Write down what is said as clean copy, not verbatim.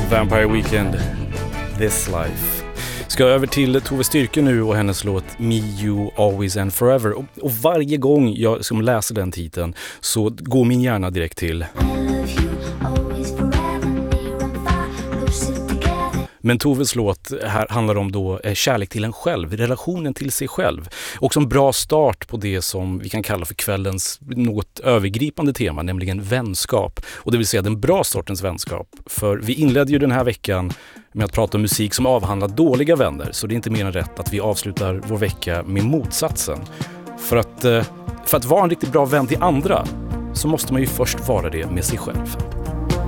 Vampire Weekend, This Life. Ska över till Tove Styrke nu och hennes låt Me, You, Always and Forever. Och varje gång jag som läser den titeln så går min hjärna direkt till Men Toves låt här handlar om då kärlek till en själv, relationen till sig själv. Och som bra start på det som vi kan kalla för kvällens något övergripande tema, nämligen vänskap. Och det vill säga den bra sortens vänskap. För vi inledde ju den här veckan med att prata om musik som avhandlar dåliga vänner. Så det är inte mer än rätt att vi avslutar vår vecka med motsatsen. För att vara en riktigt bra vän till andra så måste man ju först vara det med sig själv.